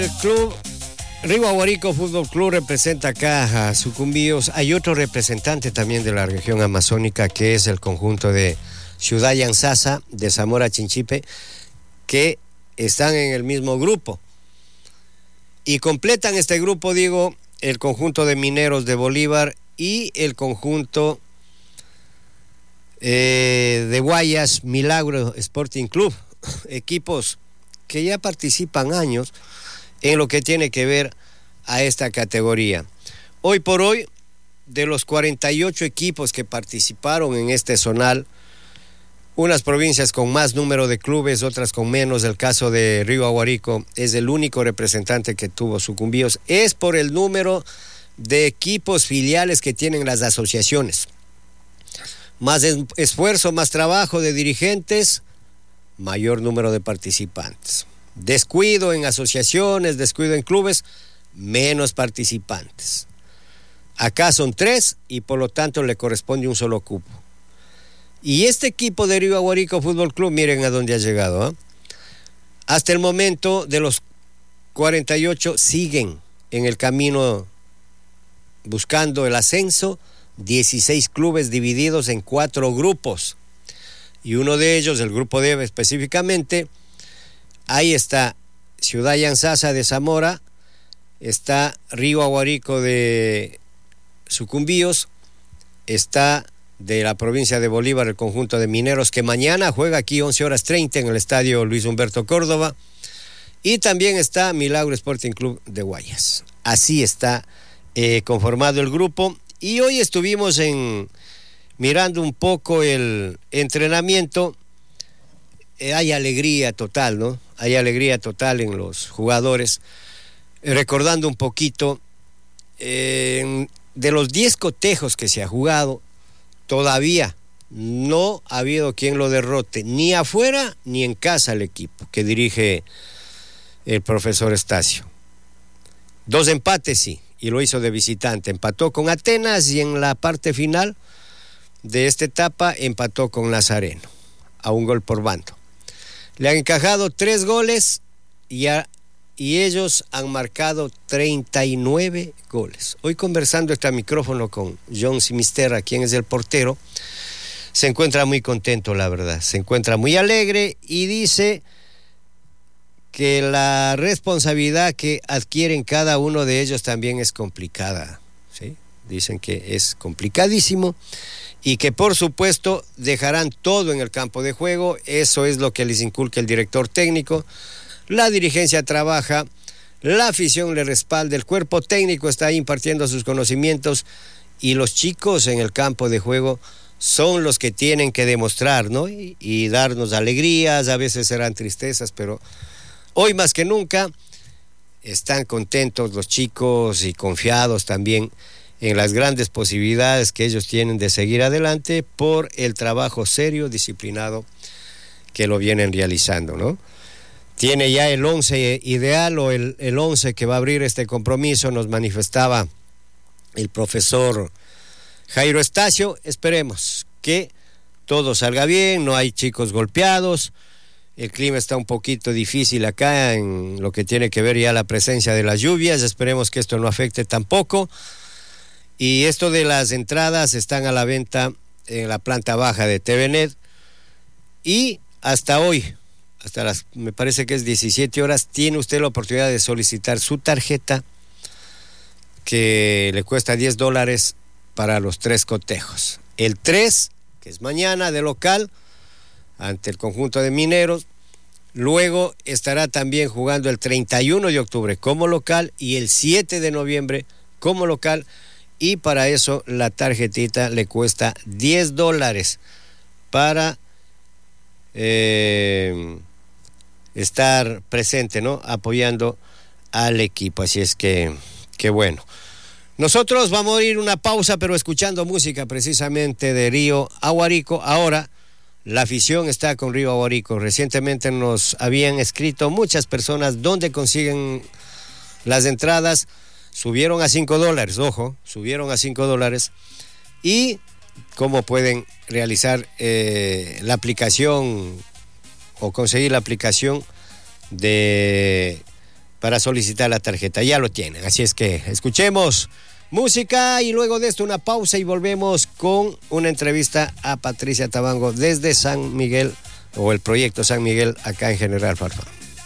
el club Río Aguarico Fútbol Club representa acá a Sucumbíos. Hay otro representante también de la región amazónica, que es el conjunto de Ciudad Yanzasa, de Zamora Chinchipe, que están en el mismo grupo. Y completan este grupo, digo, el conjunto de Mineros de Bolívar y el conjunto de Guayas Milagro Sporting Club, equipos que ya participan años en lo que tiene que ver a esta categoría. Hoy por hoy, de los 48 equipos que participaron en este zonal, unas provincias con más número de clubes, otras con menos. El caso de Río Aguarico es el único representante que tuvo Sucumbíos. Es por el número de equipos filiales que tienen las asociaciones. Más esfuerzo, más trabajo de dirigentes, mayor número de participantes. Descuido en asociaciones, descuido en clubes, menos participantes. Acá son 3 y por lo tanto le corresponde un solo cupo. Y este equipo de Río Aguarico Fútbol Club, miren a dónde ha llegado, ¿eh? Hasta el momento, de los 48 siguen en el camino buscando el ascenso, 16 clubes divididos en 4 grupos. Y uno de ellos, el grupo D específicamente, ahí está Ciudad Yanzasa de Zamora, está Río Aguarico de Sucumbíos, está de la provincia de Bolívar el conjunto de Mineros, que mañana juega aquí 11:30 en el estadio Luis Humberto Córdoba, y también está Milagro Sporting Club de Guayas. Así está conformado el grupo, y hoy estuvimos mirando un poco el entrenamiento. Hay alegría total, ¿no? Hay alegría total en los jugadores. Recordando un poquito, de los 10 cotejos que se ha jugado, todavía no ha habido quien lo derrote, ni afuera ni en casa el equipo que dirige el profesor Estacio. 2 empates sí, y lo hizo de visitante. Empató con Atenas y en la parte final de esta etapa empató con Nazareno, a 1 gol por bando. Le han encajado 3 goles y ellos han marcado 39 goles. Hoy conversando este micrófono con John Simisterra, quien es el portero, se encuentra muy contento, la verdad. Se encuentra muy alegre y dice que la responsabilidad que adquieren cada uno de ellos también es complicada, ¿sí? Dicen que es complicadísimo y que por supuesto dejarán todo en el campo de juego. Eso es lo que les inculca el director técnico. La dirigencia trabaja, la afición le respalda, el cuerpo técnico está impartiendo sus conocimientos y los chicos en el campo de juego son los que tienen que demostrar, ¿no? Y darnos alegrías, a veces serán tristezas, pero hoy más que nunca están contentos los chicos y confiados también en las grandes posibilidades que ellos tienen de seguir adelante por el trabajo serio, disciplinado que lo vienen realizando, ¿no? Tiene ya el 11 ideal o el 11 que va a abrir este compromiso, nos manifestaba el profesor Jairo Estacio. Esperemos que todo salga bien, no hay chicos golpeados, el clima está un poquito difícil acá en lo que tiene que ver ya la presencia de las lluvias, esperemos que esto no afecte tampoco. Y esto de las entradas están a la venta en la planta baja de TVNet y hasta hoy, me parece que es 17 horas, tiene usted la oportunidad de solicitar su tarjeta que le cuesta $10 para los 3 cotejos. El 3, que es mañana de local, ante el conjunto de Mineros. Luego estará también jugando el 31 de octubre como local y el 7 de noviembre como local. Y para eso la tarjetita le cuesta $10 para estar presente, ¿no? Apoyando al equipo. Así es que bueno. Nosotros vamos a ir una pausa, pero escuchando música precisamente de Río Aguarico. Ahora la afición está con Río Aguarico. Recientemente nos habían escrito muchas personas dónde consiguen las entradas. Subieron a $5, ojo, subieron a $5 y cómo pueden realizar la aplicación o conseguir la aplicación de para solicitar la tarjeta. Ya lo tienen, así es que escuchemos música y luego de esto una pausa y volvemos con una entrevista a Patricia Tabango desde San Miguel, o el proyecto San Miguel, acá en General Farfán.